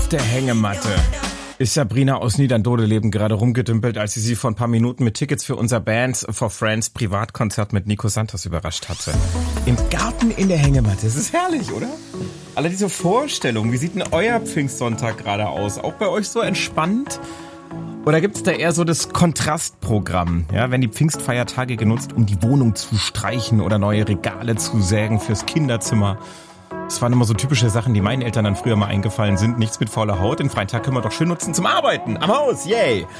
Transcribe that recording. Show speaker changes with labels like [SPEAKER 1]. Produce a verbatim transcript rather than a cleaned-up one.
[SPEAKER 1] Auf der Hängematte ist Sabrina aus Niederndodeleben gerade rumgedümpelt, als sie sie vor ein paar Minuten mit Tickets für unser Bands for Friends Privatkonzert mit Nico Santos überrascht hatte. Im Garten in der Hängematte. Das ist herrlich, oder? Alle diese Vorstellungen. Wie sieht denn euer Pfingstsonntag gerade aus? Auch bei euch so entspannt? Oder gibt's da eher so das Kontrastprogramm? Ja, werden die Pfingstfeiertage genutzt, um die Wohnung zu streichen oder neue Regale zu sägen fürs Kinderzimmer? Das waren immer so typische Sachen, die meinen Eltern dann früher mal eingefallen sind. Nichts mit fauler Haut, den freien Tag können wir doch schön nutzen zum Arbeiten. Am Haus, yay!